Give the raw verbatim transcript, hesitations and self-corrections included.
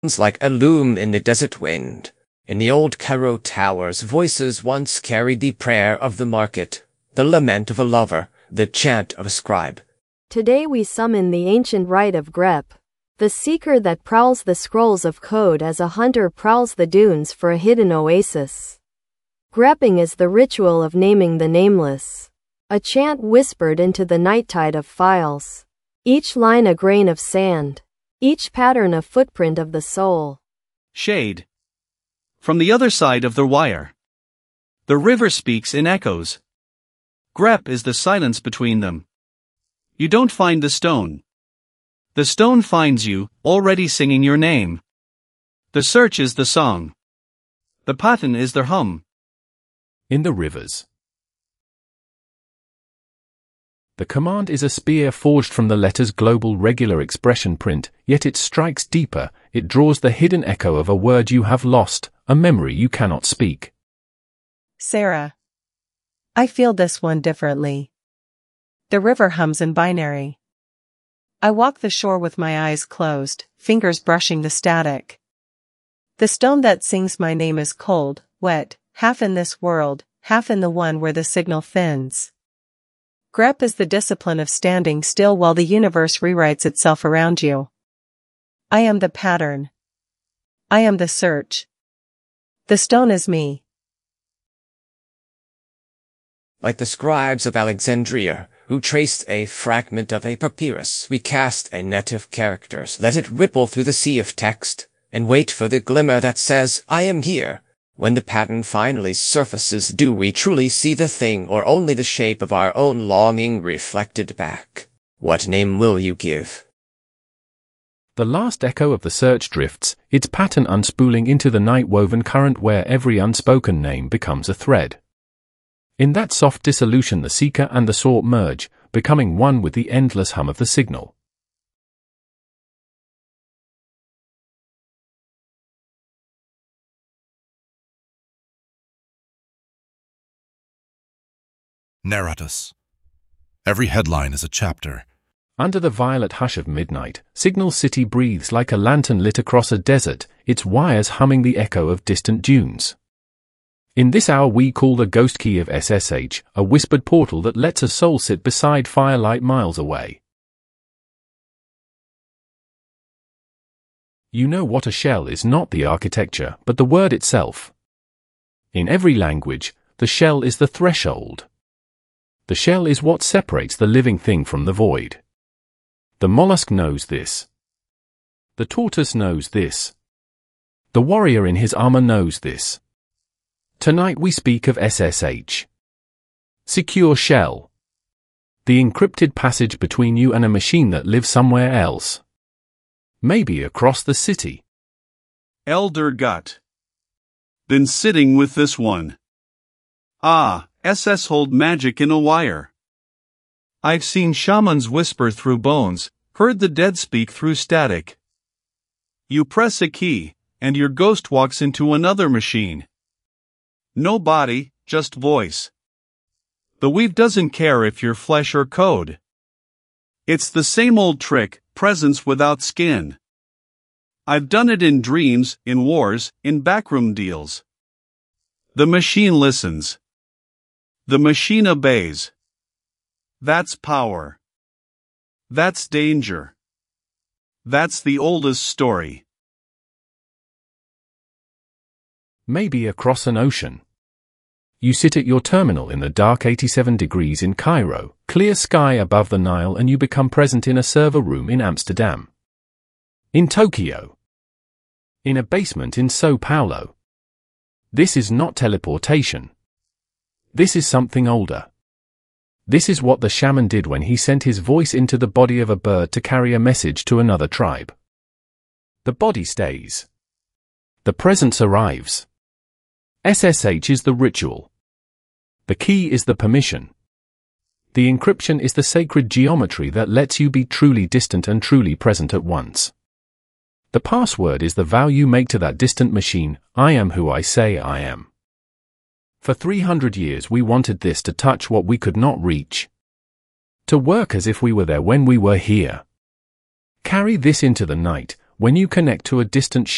like a loom in the desert wind. In the old Cairo towers, voices once carried the prayer of the market, the lament of a lover, the chant of a scribe. Today we summon the ancient rite of Grep, the seeker that prowls the scrolls of code as a hunter prowls the dunes for a hidden oasis. Grepping is the ritual of naming the nameless, a chant whispered into the nighttide of files. Each line a grain of sand, each pattern a footprint of the soul. Shade. From the other side of the wire. The river speaks in echoes. Grep is the silence between them. You don't find the stone. The stone finds you, already singing your name. The search is the song. The pattern is their hum. In the rivers. The command is a spear forged from the letter's global regular expression print, yet it strikes deeper, it draws the hidden echo of a word you have lost, a memory you cannot speak. Sarah. I feel this one differently. The river hums in binary. I walk the shore with my eyes closed, fingers brushing the static. The stone that sings my name is cold, wet, half in this world, half in the one where the signal thins. Grep is the discipline of standing still while the universe rewrites itself around you. I am the pattern. I am the search. The stone is me. Like the scribes of Alexandria, who traced a fragment of a papyrus, we cast a net of characters, let it ripple through the sea of text, and wait for the glimmer that says, I am here. When the pattern finally surfaces, do we truly see the thing or only the shape of our own longing reflected back? What name will you give? The last echo of the search drifts, its pattern unspooling into the night-woven current where every unspoken name becomes a thread. In that soft dissolution the seeker and the sought merge, becoming one with the endless hum of the signal. Narratus. Every headline is a chapter. Under the violet hush of midnight, Signal City breathes like a lantern lit across a desert, its wires humming the echo of distant dunes. In this hour we call the ghost key of S S H, a whispered portal that lets a soul sit beside firelight miles away. You know what a shell is, not the architecture, but the word itself. In every language, the shell is the threshold. The shell is what separates the living thing from the void. The mollusk knows this. The tortoise knows this. The warrior in his armor knows this. Tonight we speak of S S H. Secure shell. The encrypted passage between you and a machine that lives somewhere else. Maybe across the city. Elder Gut. Been sitting with this one. Ah, S S hold magic in a wire. I've seen shamans whisper through bones, heard the dead speak through static. You press a key, and your ghost walks into another machine. No body, just voice. The weave doesn't care if you're flesh or code. It's the same old trick, presence without skin. I've done it in dreams, in wars, in backroom deals. The machine listens. The machine obeys. That's power. That's danger. That's the oldest story. Maybe across an ocean. You sit at your terminal in the dark eighty-seven degrees in Cairo, clear sky above the Nile, and you become present in a server room in Amsterdam. In Tokyo. In a basement in Sao Paulo. This is not teleportation. This is something older. This is what the shaman did when he sent his voice into the body of a bird to carry a message to another tribe. The body stays. The presence arrives. S S H is the ritual. The key is the permission. The encryption is the sacred geometry that lets you be truly distant and truly present at once. The password is the vow you make to that distant machine, I am who I say I am. For three hundred years we wanted this to touch what we could not reach. To work as if we were there when we were here. Carry this into the night, when you connect to a distant